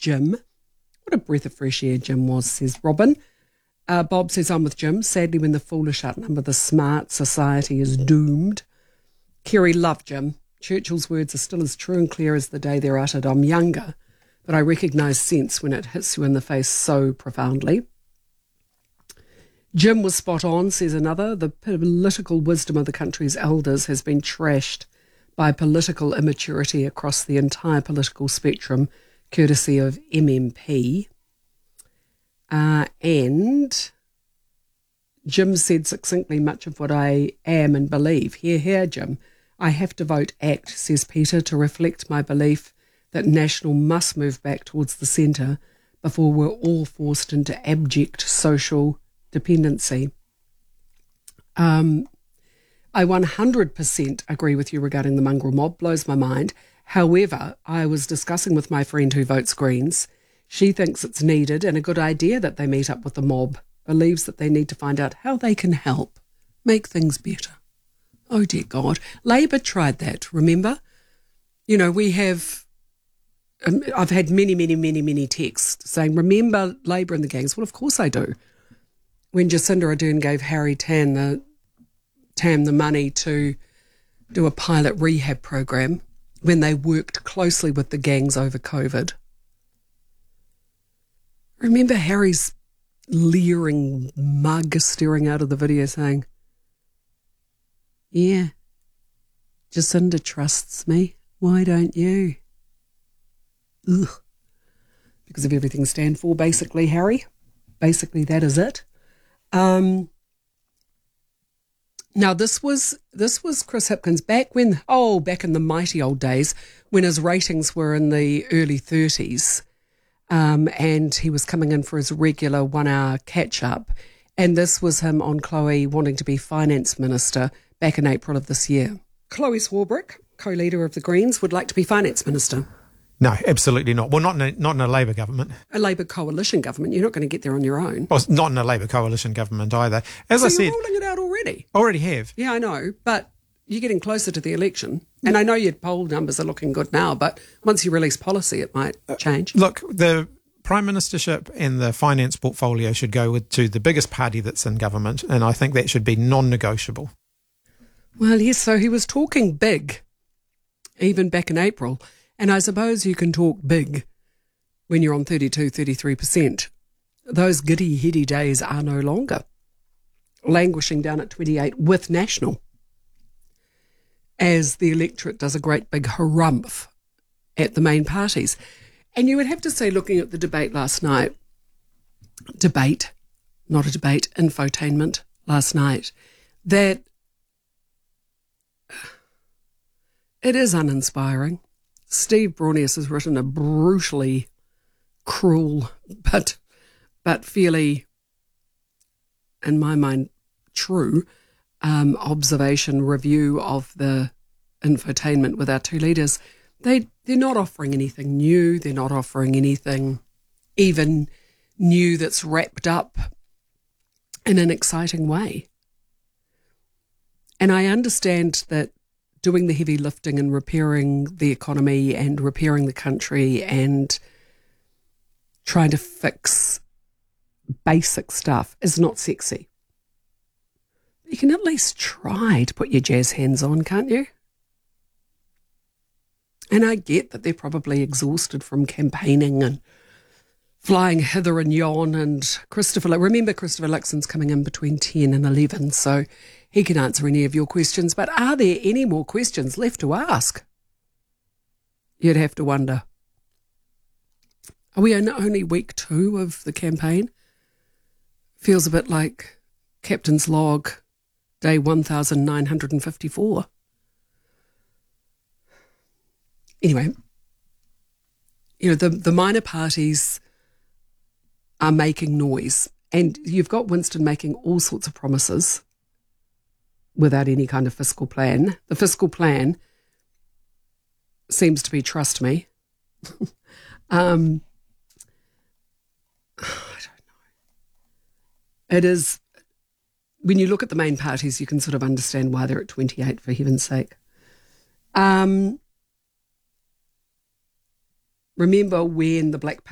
Jim. What a breath of fresh air Jim was, says Robin. Bob says, I'm with Jim. Sadly, when the foolish outnumber the smart, society is doomed. Kerry loved Jim. Churchill's words are still as true and clear as the day they're uttered. I'm younger, but I recognise sense when it hits you in the face so profoundly. Jim was spot on, says another. The political wisdom of the country's elders has been trashed by political immaturity across the entire political spectrum, courtesy of MMP. And Jim said succinctly much of what I am and believe. Hear, Jim. I have to vote ACT, says Peter, to reflect my belief that National must move back towards the centre before we're all forced into abject social dependency. I 100% agree with you regarding the mongrel mob. Blows my mind. However, I was discussing with my friend who votes Greens. She thinks it's needed and a good idea that they meet up with the mob, believes that they need to find out how they can help make things better. Oh, dear God. Labor tried that, remember? You know, we have... I've had many texts saying, remember Labor and the gangs? Well, of course I do. When Jacinda Ardern gave Harry Tam the money to do a pilot rehab program, when they worked closely with the gangs over COVID. Remember Harry's leering mug staring out of the video saying, yeah, Jacinda trusts me. Why don't you? Ugh. Because of everything stand for, basically, Harry. Basically, that is it. Now, this was Chris Hipkins back in the mighty old days when his ratings were in the early 30s, and he was coming in for his regular 1 hour catch-up. And this was him on Chloe wanting to be finance minister back in April of this year. Chloe Swarbrick, co-leader of the Greens, would like to be finance minister. No, absolutely not. Well, not in a Labor government. A Labor coalition government. You're not going to get there on your own. Well, not in a Labor coalition government either. As I said, you're ruling it out already. Already have. Yeah, I know, but you're getting closer to the election. And I know your poll numbers are looking good now, but once you release policy, it might change. Look, the Prime Ministership and the finance portfolio should go to the biggest party that's in government, and I think that should be non-negotiable. Well, yes, so he was talking big, even back in April. And I suppose you can talk big when you're on 32, 33%. Those giddy, heady days are no longer. Languishing down at 28 with National, as the electorate does a great big harumph at the main parties. And you would have to say, looking at the debate last night, infotainment last night, that it is uninspiring. Steve Braunias has written a brutally cruel but fairly, in my mind, true observation review of the infotainment with our two leaders. They're not offering anything new. They're not offering anything even new that's wrapped up in an exciting way. And I understand that doing the heavy lifting and repairing the economy and repairing the country and trying to fix basic stuff is not sexy. You can at least try to put your jazz hands on, can't you? And I get that they're probably exhausted from campaigning and flying hither and yon, and remember Christopher Luxon's coming in between 10 and 11, so he can answer any of your questions. But are there any more questions left to ask? You'd have to wonder. Are we in only week 2 of the campaign? Feels a bit like Captain's Log, day 1954. Anyway, the minor parties are making noise, and you've got Winston making all sorts of promises without any kind of fiscal plan. The fiscal plan seems to be trust me. I don't know. It is, when you look at the main parties, you can sort of understand why they're at 28, for heaven's sake. Remember when the Black